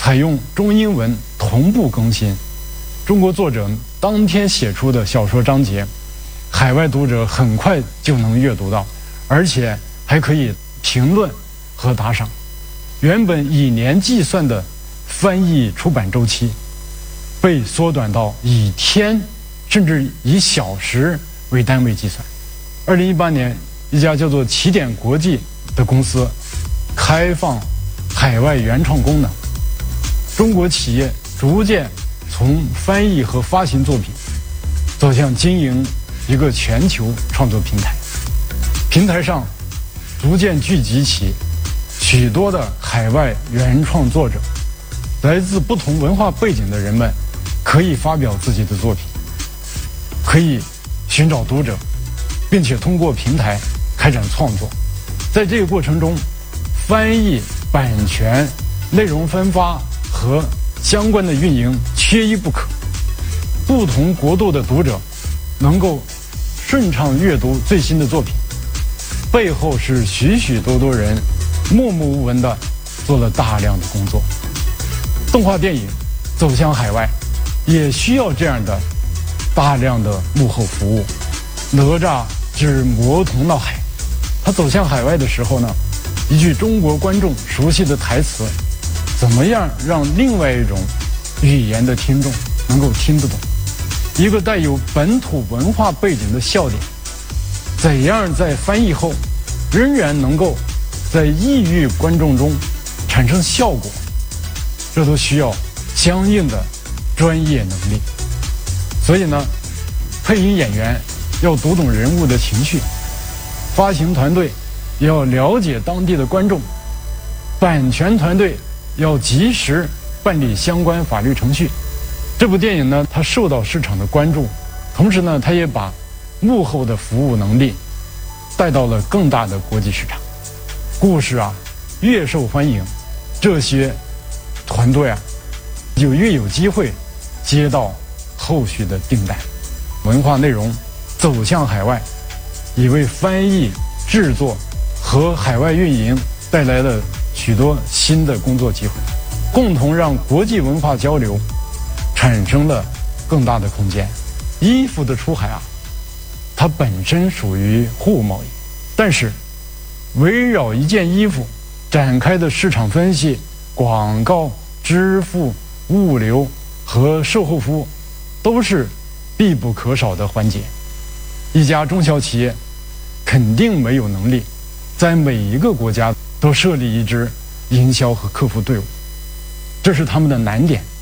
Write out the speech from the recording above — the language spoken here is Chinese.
采用中英文同步更新。中国作者当天写出的小说章节，海外读者很快就能阅读到，而且还可以评论和打赏。原本以年计算的翻译出版周期被缩短到以天甚至以小时为单位计算。2018年，一家叫做起点国际的公司开放海外原创功能，中国企业逐渐从翻译和发行作品走向经营一个全球创作平台。平台上逐渐聚集起许多的海外原创作者，来自不同文化背景的人们可以发表自己的作品，可以寻找读者，并且通过平台开展创作。在这个过程中，翻译、版权、内容分发和相关的运营缺一不可。不同国度的读者能够顺畅阅读最新的作品，背后是许许多多人默默无闻地做了大量的工作。动画电影走向海外也需要这样的大量的幕后服务。哪吒之魔童闹海，他走向海外的时候呢，一句中国观众熟悉的台词，怎么样让另外一种语言的听众能够听得懂？一个带有本土文化背景的笑点，怎样在翻译后仍然能够在异域观众中产生效果？这都需要相应的专业能力。所以呢，配音演员要读懂人物的情绪，发行团队要了解当地的观众，版权团队要及时办理相关法律程序。这部电影呢，它受到市场的关注，同时呢，它也把幕后的服务能力带到了更大的国际市场。故事啊，越受欢迎，这些团队啊，就越有机会接到后续的订单。文化内容走向海外，也为翻译、制作和海外运营带来了许多新的工作机会，共同让国际文化交流产生了更大的空间。衣服的出海啊，它本身属于货物贸易，但是围绕一件衣服展开的市场分析、广告、支付、物流和售后服务都是必不可少的环节。一家中小企业肯定没有能力在每一个国家都设立一支营销和客服队伍，这是他们的难点。